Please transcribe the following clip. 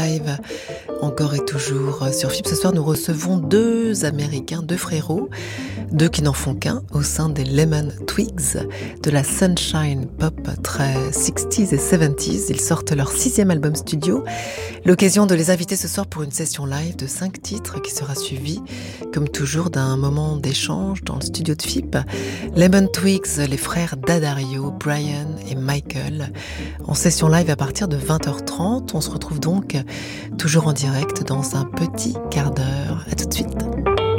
live, encore et toujours sur FIP. Ce soir, nous recevons deux Américains, deux frérots, deux qui n'en font qu'un, au sein des Lemon Twigs, de la Sunshine Pop très 60s et 70s. Ils sortent leur 6e album studio. L'occasion de les inviter ce soir pour une session live de 5 titres qui sera suivie, comme toujours, d'un moment d'échange dans le studio de FIP. Lemon Twigs, les frères D'Addario, Brian et Michael, en session live à partir de 20h30. On se retrouve donc toujours en direct dans un petit quart d'heure. À tout de suite.